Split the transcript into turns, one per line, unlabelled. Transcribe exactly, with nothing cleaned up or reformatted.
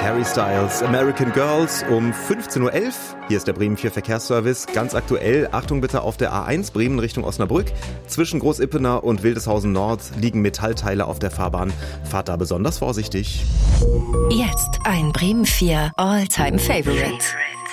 Harry Styles, American Girls um fünfzehn Uhr elf. Hier ist der Bremen vier Verkehrsservice. Ganz aktuell, Achtung bitte auf der A eins Bremen Richtung Osnabrück. Zwischen Großippener und Wildeshausen Nord liegen Metallteile auf der Fahrbahn. Fahrt da besonders vorsichtig.
Jetzt ein Bremen vier All-Time Favorite.